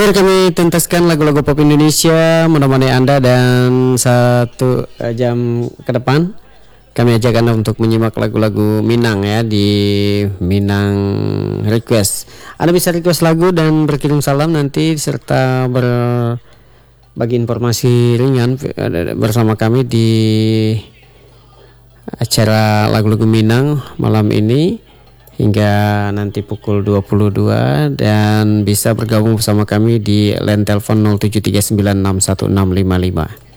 Terakhir kami tuntaskan lagu-lagu pop Indonesia menemani Anda dan 1 jam ke depan kami ajak Anda untuk menyimak lagu-lagu Minang ya di Minang Request. Anda bisa request lagu dan berkirim salam nanti serta berbagi informasi ringan bersama kami di acara lagu-lagu Minang malam ini hingga nanti pukul 22 dan bisa bergabung bersama kami di line telepon 0739616655.